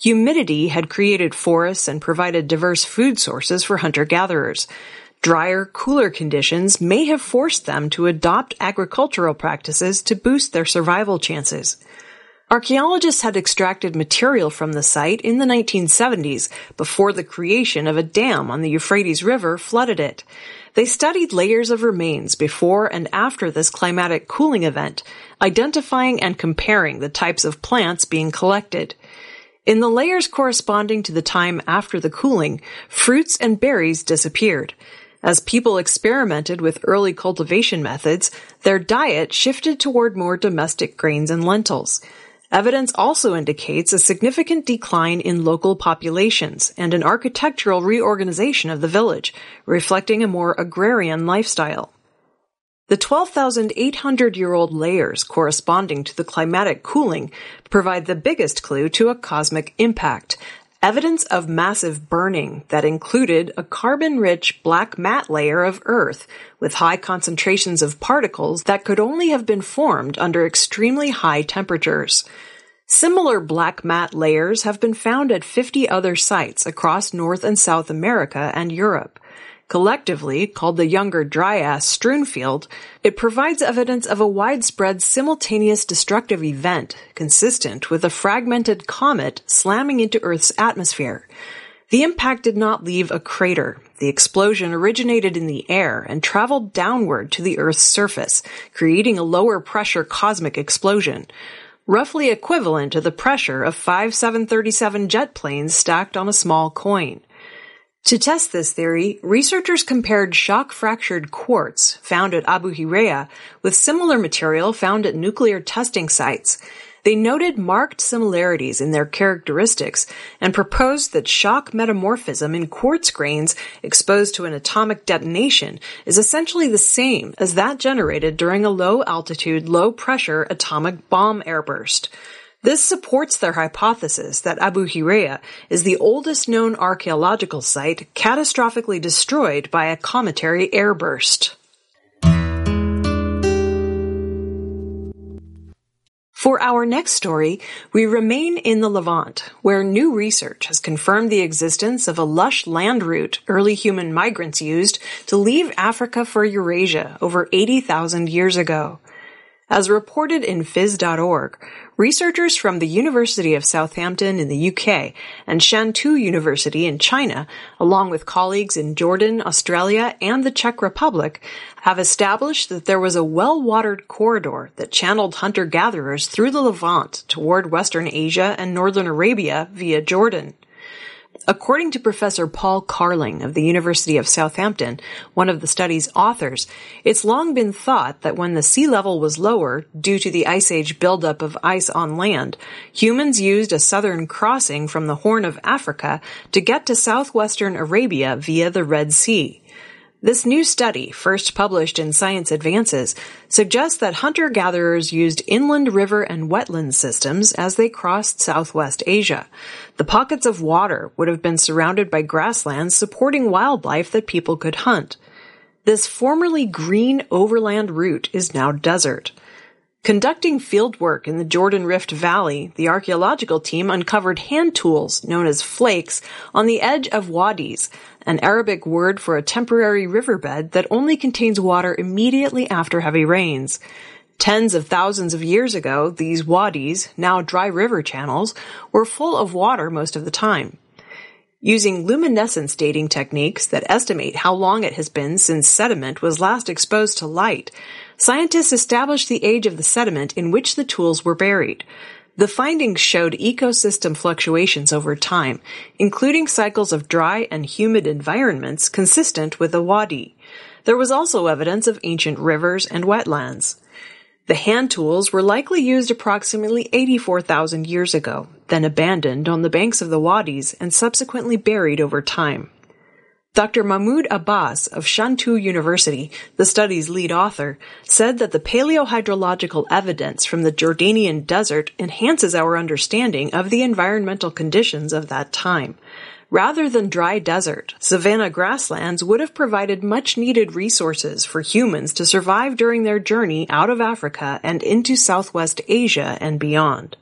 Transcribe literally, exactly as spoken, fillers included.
Humidity had created forests and provided diverse food sources for hunter-gatherers. Drier, cooler conditions may have forced them to adopt agricultural practices to boost their survival chances. Archaeologists had extracted material from the site in the nineteen seventies, before the creation of a dam on the Euphrates River flooded it. They studied layers of remains before and after this climatic cooling event, identifying and comparing the types of plants being collected. In the layers corresponding to the time after the cooling, fruits and berries disappeared. As people experimented with early cultivation methods, their diet shifted toward more domestic grains and lentils. Evidence also indicates a significant decline in local populations and an architectural reorganization of the village, reflecting a more agrarian lifestyle. The twelve thousand eight hundred year old layers corresponding to the climatic cooling provide the biggest clue to a cosmic impact, evidence of massive burning that included a carbon-rich black matte layer of Earth with high concentrations of particles that could only have been formed under extremely high temperatures. Similar black matte layers have been found at fifty other sites across North and South America and Europe. Collectively, called the Younger Dryas strewn field, it provides evidence of a widespread simultaneous destructive event consistent with a fragmented comet slamming into Earth's atmosphere. The impact did not leave a crater. The explosion originated in the air and traveled downward to the Earth's surface, creating a lower pressure cosmic explosion, roughly equivalent to the pressure of five seven thirty-seven jet planes stacked on a small coin. To test this theory, researchers compared shock-fractured quartz found at Abu Hiraia with similar material found at nuclear testing sites. They noted marked similarities in their characteristics and proposed that shock metamorphism in quartz grains exposed to an atomic detonation is essentially the same as that generated during a low-altitude, low-pressure atomic bomb airburst. This supports their hypothesis that Abu Hiraia is the oldest known archaeological site catastrophically destroyed by a cometary airburst. For our next story, we remain in the Levant, where new research has confirmed the existence of a lush land route early human migrants used to leave Africa for Eurasia over eighty thousand years ago. As reported in phys dot org, researchers from the University of Southampton in the U K and Shantou University in China, along with colleagues in Jordan, Australia, and the Czech Republic, have established that there was a well-watered corridor that channeled hunter-gatherers through the Levant toward Western Asia and Northern Arabia via Jordan. According to Professor Paul Carling of the University of Southampton, one of the study's authors, it's long been thought that when the sea level was lower due to the Ice Age buildup of ice on land, humans used a southern crossing from the Horn of Africa to get to southwestern Arabia via the Red Sea. This new study, first published in Science Advances, suggests that hunter-gatherers used inland river and wetland systems as they crossed Southwest Asia. The pockets of water would have been surrounded by grasslands supporting wildlife that people could hunt. This formerly green overland route is now desert. Conducting fieldwork in the Jordan Rift Valley, the archaeological team uncovered hand tools known as flakes on the edge of wadis, an Arabic word for a temporary riverbed that only contains water immediately after heavy rains. Tens of thousands of years ago, these wadis, now dry river channels, were full of water most of the time. Using luminescence dating techniques that estimate how long it has been since sediment was last exposed to light, scientists established the age of the sediment in which the tools were buried. The findings showed ecosystem fluctuations over time, including cycles of dry and humid environments consistent with a wadi. There was also evidence of ancient rivers and wetlands. The hand tools were likely used approximately eighty-four thousand years ago, then abandoned on the banks of the wadis and subsequently buried over time. Doctor Mahmoud Abbas of Shantou University, the study's lead author, said that the paleohydrological evidence from the Jordanian desert enhances our understanding of the environmental conditions of that time. Rather than dry desert, savanna grasslands would have provided much-needed resources for humans to survive during their journey out of Africa and into Southwest Asia and beyond.